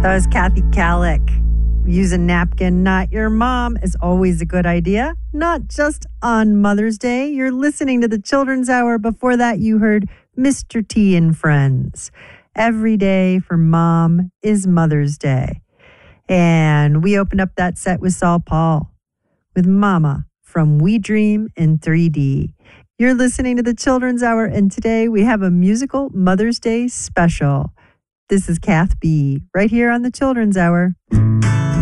That was Kathy Kallick. Use a napkin, not your mom, is always a good idea. Not just on Mother's Day. You're listening to the Children's Hour. Before that, you heard Mr. T and Friends. Every day for mom is Mother's Day. And we opened up that set with Saul Paul with Mama from We Dream in 3D. You're listening to the Children's Hour, and today we have a musical Mother's Day special. This is Kath B. right here on the Children's Hour.